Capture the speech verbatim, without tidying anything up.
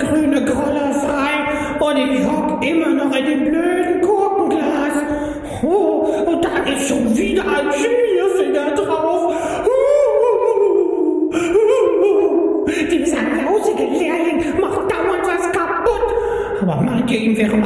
grüne Grolle frei und ich hock immer noch in dem blöden Gurkenglas. Oh, und da ist schon wieder ein Schmierfinger drauf. Dieser lausige Lehrling macht dauernd was kaputt. Aber meint ihr, ihm wäre